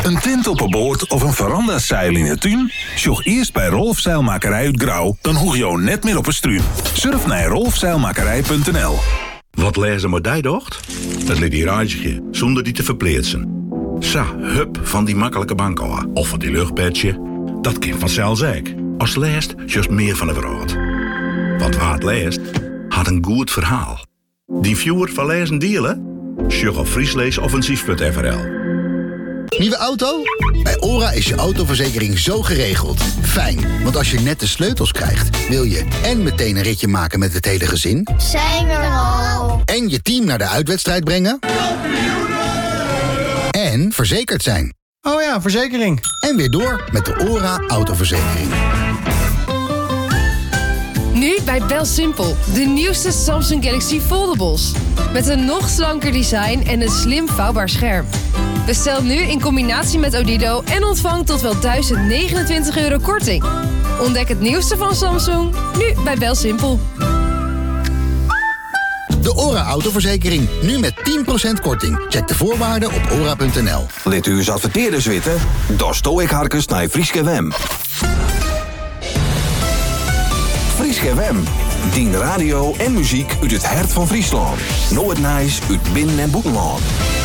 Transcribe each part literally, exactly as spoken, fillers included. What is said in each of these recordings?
Een tent op een boord of een verandazeil in de tuin? Zoek eerst bij Rolf Zeilmakerij uit Grauw, dan hoeg je ook net meer op een struin. Surf naar rolf zeilmakerij punt n l. Wat lezen maar die docht? Dat liet die raadje, zonder die te verpleetsen. Sa, hup, van die makkelijke bank af. Of van die luchtpetje. Dat kind vanzelf zeik. Als leest, just meer van het rood. Want waar het leest, had een goed verhaal. Die viewer van lezen dealen? Sjug op friesleesoffensief punt f r l. Nieuwe auto? Bij OHRA is je autoverzekering zo geregeld. Fijn, want als je net de sleutels krijgt, wil je en meteen een ritje maken met het hele gezin. Zijn we er al? En je team naar de uitwedstrijd brengen. En verzekerd zijn. Oh ja, verzekering. En weer door met de OHRA autoverzekering. Nu bij BelSimpel, de nieuwste Samsung Galaxy Foldables. Met een nog slanker design en een slim vouwbaar scherm. Bestel nu in combinatie met Odido en ontvang tot wel duizend negenentwintig euro korting. Ontdek het nieuwste van Samsung, nu bij BelSimpel. De OHRA autoverzekering, nu met tien procent korting. Check de voorwaarden op ora punt n l. Let u eens adverteerders weten? Daar sto ik harkens naar Frieske Wem. Frieske Wem. Dien radio en muziek uit het hart van Friesland. Nooit Nijs uit binnen- en buitenland.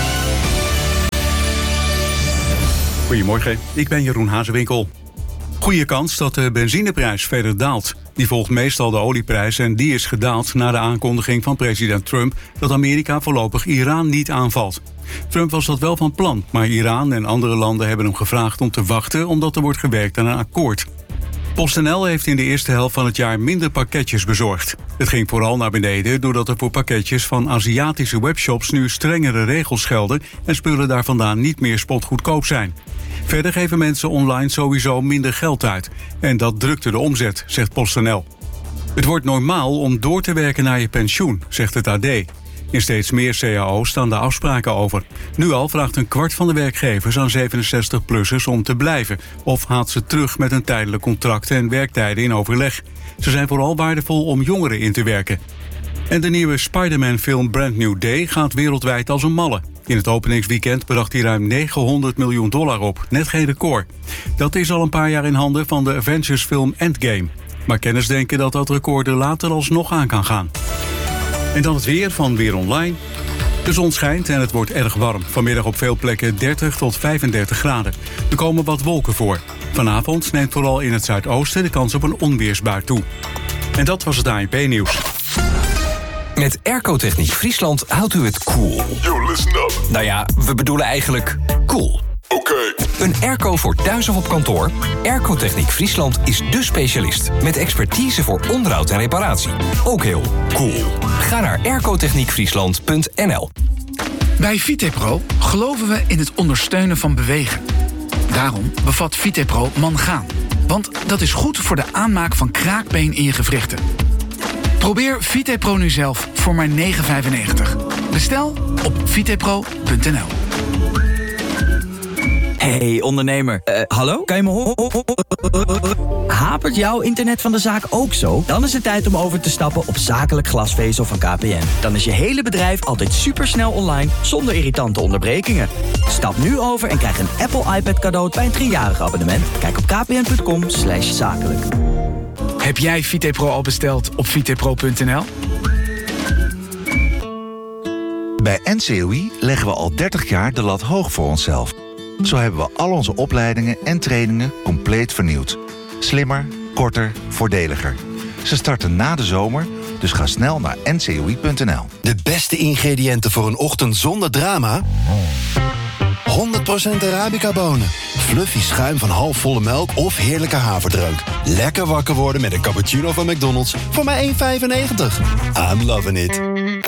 Goedemorgen, ik ben Jeroen Hazewinkel. Goeie kans dat de benzineprijs verder daalt. Die volgt meestal de olieprijs en die is gedaald na de aankondiging van president Trump dat Amerika voorlopig Iran niet aanvalt. Trump was dat wel van plan, maar Iran en andere landen hebben hem gevraagd om te wachten omdat er wordt gewerkt aan een akkoord. PostNL heeft in de eerste helft van het jaar minder pakketjes bezorgd. Het ging vooral naar beneden doordat er voor pakketjes van Aziatische webshops nu strengere regels gelden en spullen daar vandaan niet meer spotgoedkoop zijn. Verder geven mensen online sowieso minder geld uit. En dat drukte de omzet, zegt PostNL. Het wordt normaal om door te werken naar je pensioen, zegt het A D. In steeds meer C A O's staan de afspraken over. Nu al vraagt een kwart van de werkgevers aan zevenenzestig-plussers om te blijven. Of haalt ze terug met een tijdelijk contract en werktijden in overleg. Ze zijn vooral waardevol om jongeren in te werken. En de nieuwe Spider-Man-film Brand New Day gaat wereldwijd als een malle. In het openingsweekend bracht hij ruim negenhonderd miljoen dollar op. Net geen record. Dat is al een paar jaar in handen van de Avengers-film Endgame. Maar kenners denken dat dat record er later alsnog aan kan gaan. En dan het weer van Weer Online. De zon schijnt en het wordt erg warm. Vanmiddag op veel plekken dertig tot vijfendertig graden. Er komen wat wolken voor. Vanavond neemt vooral in het zuidoosten de kans op een onweersbui toe. En dat was het A N P-nieuws. Met Airco-techniek Friesland houdt u het cool. Yo, listen up. Nou ja, we bedoelen eigenlijk cool. Oké. Okay. Een airco voor thuis of op kantoor? Airco-techniek Friesland is dé specialist. Met expertise voor onderhoud en reparatie. Ook heel cool. Ga naar airco techniek friesland punt n l. Bij Vitepro geloven we in het ondersteunen van bewegen. Daarom bevat Vitepro mangaan. Want dat is goed voor de aanmaak van kraakbeen in je gewrichten. Probeer Vitepro nu zelf voor maar negen vijfennegentig. Bestel op vitepro punt n l. Hey ondernemer, uh, hallo? Kan je me horen? Hapert jouw internet van de zaak ook zo? Dan is het tijd om over te stappen op zakelijk glasvezel van K P N. Dan is je hele bedrijf altijd supersnel online, zonder irritante onderbrekingen. Stap nu over en krijg een Apple iPad cadeau bij een driejarig abonnement. Kijk op kpn.com slash zakelijk. Heb jij Vitepro al besteld op vitepro punt n l? Bij N C O I leggen we al dertig jaar de lat hoog voor onszelf. Zo hebben we al onze opleidingen en trainingen compleet vernieuwd. Slimmer, korter, voordeliger. Ze starten na de zomer, dus ga snel naar n c o i punt n l. De beste ingrediënten voor een ochtend zonder drama? honderd procent Arabica-bonen. Fluffy schuim van halfvolle melk of heerlijke haverdrank. Lekker wakker worden met een cappuccino van McDonald's voor maar één vijfennegentig. I'm loving it.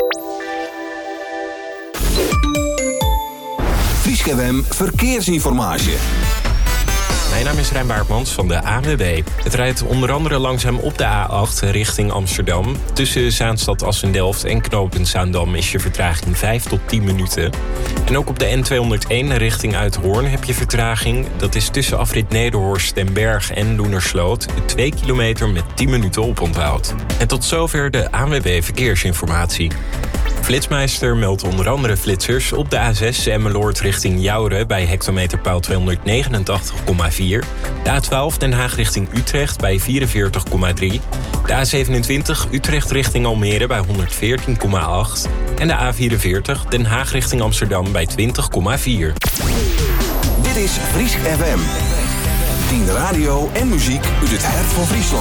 Frieske Wem Verkeersinformatie. Mijn naam is Rijn Baartmans van de A N W B. Het rijdt onder andere langzaam op de A acht richting Amsterdam. Tussen Zaanstad Assen-Delft en knooppunt Zaandam is je vertraging vijf tot tien minuten. En ook op de N tweehonderdéén richting Uithoorn heb je vertraging. Dat is tussen afrit Nederhorst, Den Berg en Loenersloot. twee kilometer met tien minuten oponthoud. En tot zover de A N W B Verkeersinformatie. Flitsmeister meldt onder andere flitsers op de A zes Emmeloord richting Jouren bij hectometerpaal tweehonderdnegenentachtig komma vier. De A twaalf Den Haag richting Utrecht bij vierenveertig komma drie. De A zevenentwintig Utrecht richting Almere bij honderdveertien komma acht. En de A vierenveertig Den Haag richting Amsterdam bij twintig komma vier. Dit is Friesk F M. tien radio en muziek uit het hart van Friesland.